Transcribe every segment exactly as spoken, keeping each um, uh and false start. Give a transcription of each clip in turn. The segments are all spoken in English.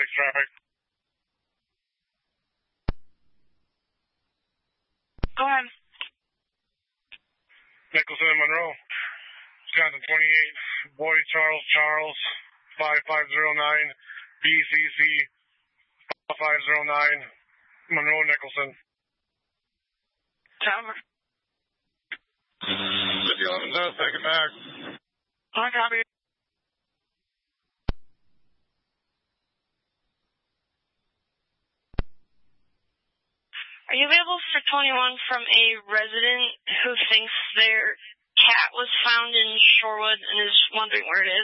six traffic. Go ahead. Nicholson and Monroe. Wisconsin twenty-eight. Boyd Charles Charles. five five zero nine. B C C. five zero nine. Monroe Nicholson. Tower. fifty eleven South, take it back. On copy. Are you available for twenty-one from a resident who thinks their cat was found in Shorewood and is wondering where it is?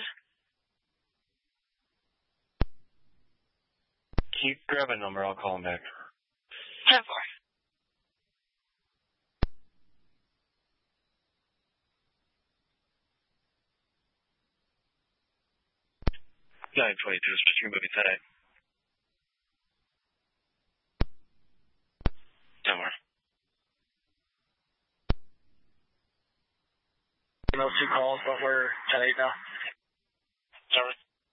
Keep grabbing number, I'll call him back. ten four. nine twenty-two, switching movie tonight. Somewhere. Those two calls, but we're ten eight now. Sorry.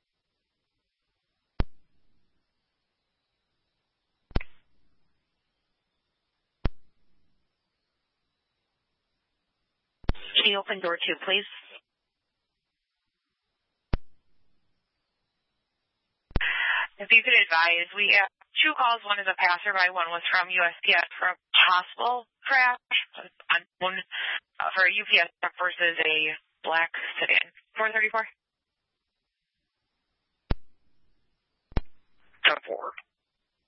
Can you open door two, please? If you could advise, we have two calls. One is a passerby. One was from U S P S for a possible crash. One uh, for a U P S truck versus a black sedan. four thirty-four. ten four.